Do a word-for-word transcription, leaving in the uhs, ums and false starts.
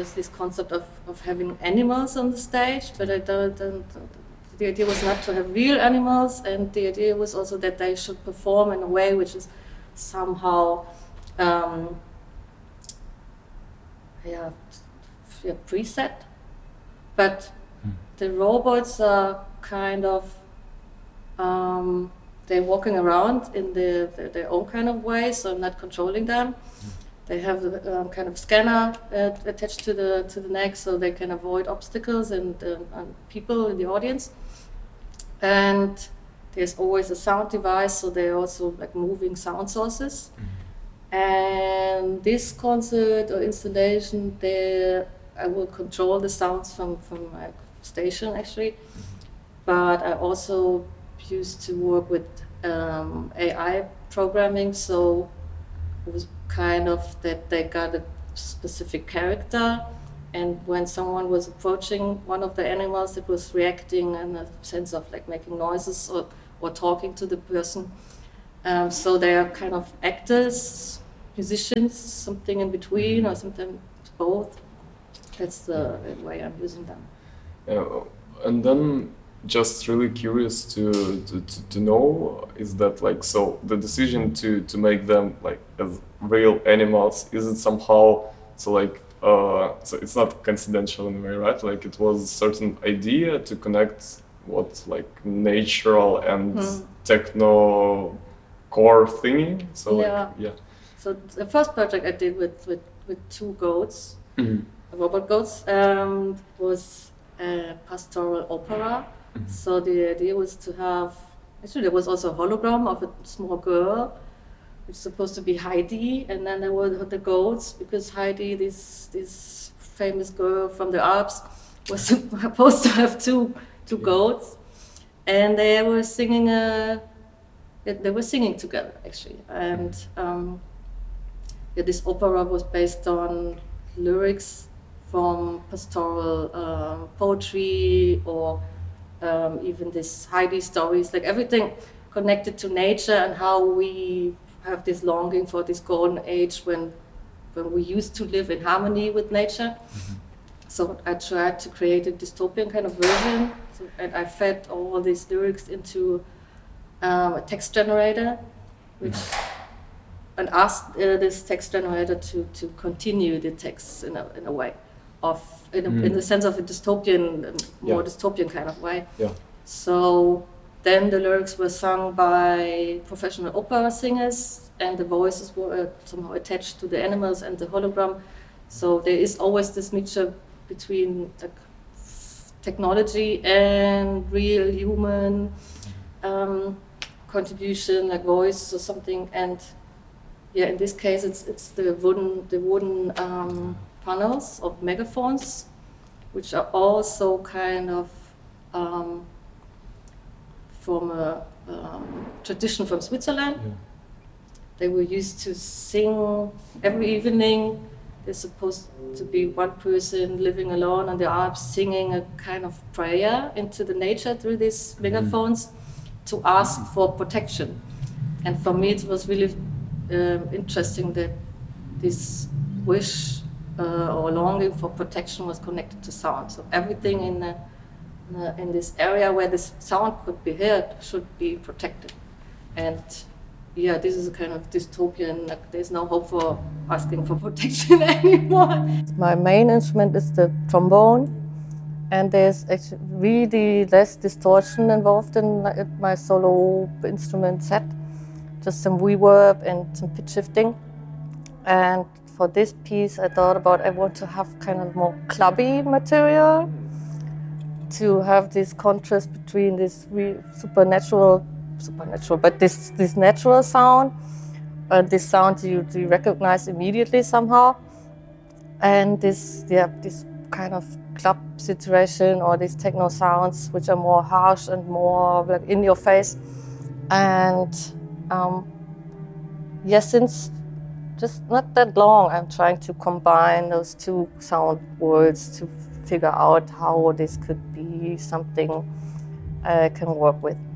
was this concept of, of having animals on the stage, but I don't, don't, the idea was not to have real animals, and the idea was also that they should perform in a way which is somehow um, yeah, yeah, preset. But mm. the robots are kind of um, they're walking around in the, the, their own kind of way, so I'm not controlling them. Mm. They have a um, kind of scanner uh, attached to the to the neck, so they can avoid obstacles and, uh, and people in the audience. And there's always a sound device, so they're also like moving sound sources. Mm-hmm. And this concert or installation, they, I will control the sounds from, from my station actually. Mm-hmm. But I also used to work with um, A I programming, so it was kind of that they got a specific character. And when someone was approaching one of the animals, it was reacting in a sense of like making noises or, or talking to the person. Um, so they are kind of actors, musicians, something in between, or sometimes both. That's the way I'm using them. Yeah, and then just really curious to, to, to know is that like, so the decision to, to make them like as real animals, is it somehow, so like, Uh, so it's not confidential in a way, right? Like it was a certain idea to connect what like natural and mm. techno core thingy. So yeah. like yeah. So the first project I did with with, with two goats, mm-hmm. robot goats, um, was a pastoral opera. Mm-hmm. So the idea was to have actually there was also a hologram of a small girl. It's supposed to be Heidi, and then there were the goats, because Heidi, this this famous girl from the Alps, was supposed to have two two goats, and they were singing a they were singing together actually, and um, yeah, this opera was based on lyrics from pastoral um, poetry, or um, even this Heidi stories, like everything connected to nature and how we have this longing for this golden age when when we used to live in harmony with nature. Mm-hmm. So I tried to create a dystopian kind of version, so, and I fed all these lyrics into um, a text generator, which mm-hmm. and asked uh, this text generator to, to continue the text in a in a way of in, a, mm. in the sense of a dystopian, more yeah. dystopian kind of way. Yeah. So then the lyrics were sung by professional opera singers, and the voices were somehow attached to the animals and the hologram. So there is always this mixture between like, technology and real human um, contribution, like voice or something. And yeah, in this case, it's it's the wooden the wooden um, panels of megaphones, which are also kind of um, from a um, tradition from Switzerland. Yeah. They were used to sing every evening. There's supposed to be one person living alone on the Alps singing a kind of prayer into the nature through these megaphones mm-hmm. to ask for protection. And for me it was really um, interesting that this wish uh, or longing for protection was connected to sound. So everything in the Uh, in this area where this sound could be heard should be protected. And yeah, this is a kind of dystopian, like there's no hope for asking for protection anymore. My main instrument is the trombone, and there's actually really less distortion involved in my solo instrument set, just some reverb and some pitch shifting. And for this piece I thought about I want to have kind of more clubby material, to have this contrast between this re- supernatural, supernatural, but this this natural sound, and this sound you, you recognize immediately somehow, and this yeah this kind of club situation or these techno sounds which are more harsh and more like in your face, and um, yes, since just not that long, I'm trying to combine those two sound worlds to figure out how this could be something I can work with.